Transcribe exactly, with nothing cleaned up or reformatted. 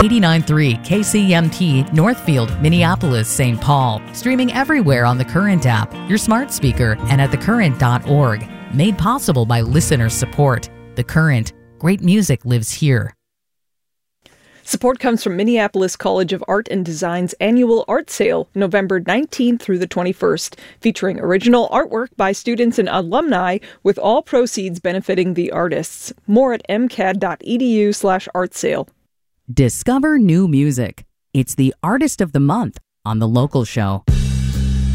eighty-nine point three K C M T, Northfield, Minneapolis, Saint Paul. Streaming everywhere on the Current app, your smart speaker, and at the current dot org. Made possible by listener support. The Current. Great music lives here. Support comes from Minneapolis College of Art and Design's annual art sale, November nineteenth through the twenty-first, featuring original artwork by students and alumni, with all proceeds benefiting the artists. More at m c a d dot e d u slash art sale. Discover new music. It's the Artist of the Month on The Local Show.